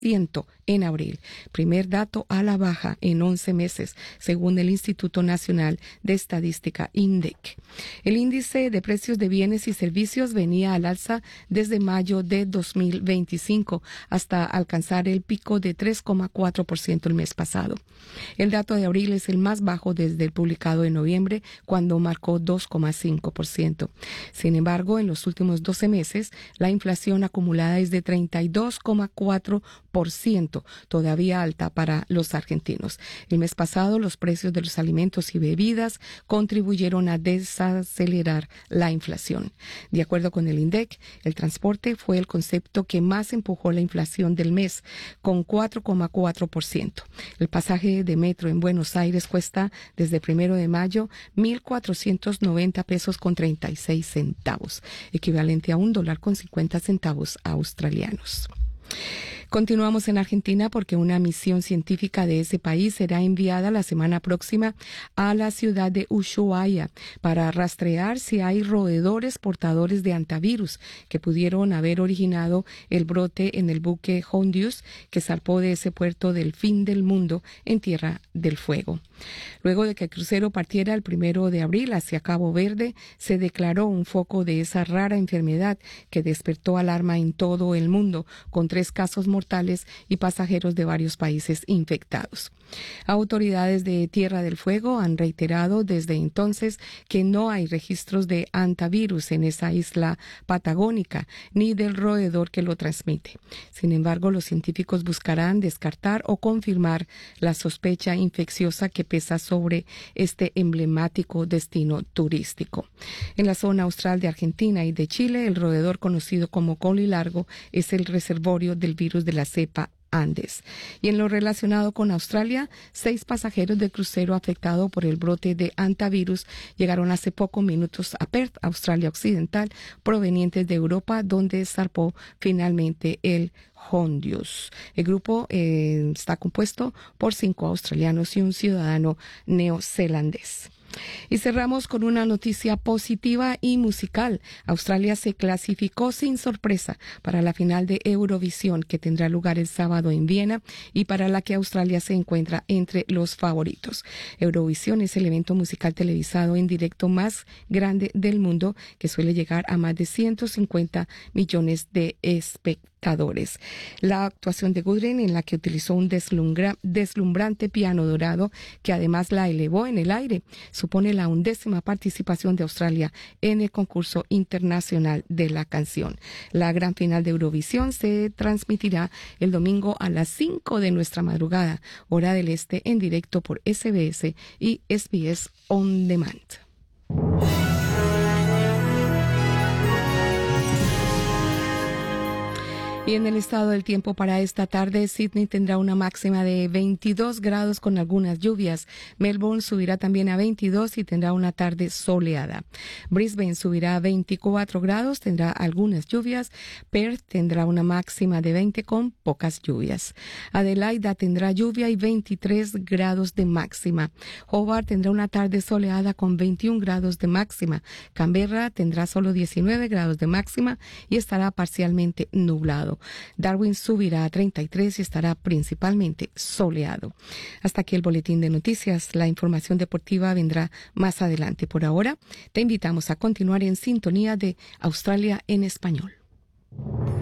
en abril, primer dato a la baja en 11 meses, según el Instituto Nacional de Estadística, INDEC. El índice de precios de bienes y servicios venía al alza desde mayo de 2025 hasta alcanzar el pico de 3,4% el mes pasado. El dato de abril es el más bajo desde el publicado en noviembre, cuando marcó 2,5%. Sin embargo, en los últimos 12 meses, la inflación acumulada es de 32,4%, todavía alta para los argentinos. El mes pasado, los precios de los alimentos y bebidas contribuyeron a desacelerar la inflación. De acuerdo con el INDEC, el transporte fue el concepto que más empujó la inflación del mes, con 4,4%. El pasaje de metro en Buenos Aires cuesta desde 1 de mayo 1.490 pesos con 36 centavos, equivalente a $1.50 australianos. Continuamos en Argentina porque una misión científica de ese país será enviada la semana próxima a la ciudad de Ushuaia para rastrear si hay roedores portadores de hantavirus que pudieron haber originado el brote en el buque Hondius que zarpó de ese puerto del fin del mundo en Tierra del Fuego. Luego de que el crucero partiera el 1 de abril hacia Cabo Verde, se declaró un foco de esa rara enfermedad que despertó alarma en todo el mundo, con 3 casos mortales y pasajeros de varios países infectados. Autoridades de Tierra del Fuego han reiterado desde entonces que no hay registros de hantavirus en esa isla patagónica, ni del roedor que lo transmite. Sin embargo, los científicos buscarán descartar o confirmar la sospecha infecciosa que pesa sobre este emblemático destino turístico. En la zona austral de Argentina y de Chile, el roedor conocido como colilargo es el reservorio del virus de la cepa Andes. Y en lo relacionado con Australia, 6 pasajeros del crucero afectado por el brote de hantavirus llegaron hace pocos minutos a Perth, Australia Occidental, provenientes de Europa, donde zarpó finalmente el Hondius. El grupo está compuesto por 5 australianos y un ciudadano neozelandés. Y cerramos con una noticia positiva y musical. Australia se clasificó sin sorpresa para la final de Eurovisión, que tendrá lugar el sábado en Viena y para la que Australia se encuentra entre los favoritos. Eurovisión es el evento musical televisado en directo más grande del mundo, que suele llegar a más de 150 millones de espectadores. La actuación de Gudrun, en la que utilizó un deslumbrante piano dorado que además la elevó en el aire, supone la 11ª participación de Australia en el concurso internacional de la canción. La gran final de Eurovisión se transmitirá el domingo a las 5 de nuestra madrugada, hora del este, en directo por SBS y SBS On Demand. Y en el estado del tiempo para esta tarde, Sydney tendrá una máxima de 22 grados con algunas lluvias. Melbourne subirá también a 22 y tendrá una tarde soleada. Brisbane subirá a 24 grados, tendrá algunas lluvias. Perth tendrá una máxima de 20 con pocas lluvias. Adelaida tendrá lluvia y 23 grados de máxima. Hobart tendrá una tarde soleada con 21 grados de máxima. Canberra tendrá solo 19 grados de máxima y estará parcialmente nublado. Darwin subirá a 33 y estará principalmente soleado. Hasta aquí el boletín de noticias. La información deportiva vendrá más adelante. Por ahora, te invitamos a continuar en sintonía de Australia en Español.